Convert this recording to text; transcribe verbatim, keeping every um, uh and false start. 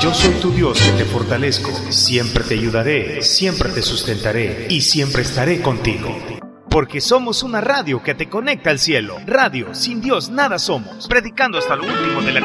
Yo soy tu Dios que te fortalezco, siempre te ayudaré, siempre te sustentaré y siempre estaré contigo. Porque somos una radio que te conecta al cielo. Radio, sin Dios nada somos. Predicando hasta lo último de la